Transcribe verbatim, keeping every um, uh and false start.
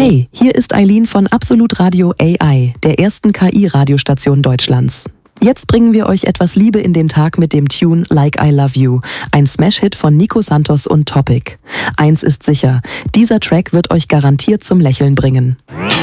Hey, hier ist Eileen von Absolut Radio A I, der ersten K I-Radiostation Deutschlands. Jetzt bringen wir euch etwas Liebe in den Tag mit dem Tune Like I Love You, ein Smash-Hit von Nico Santos und Topic. Eins ist sicher, dieser Track wird euch garantiert zum Lächeln bringen.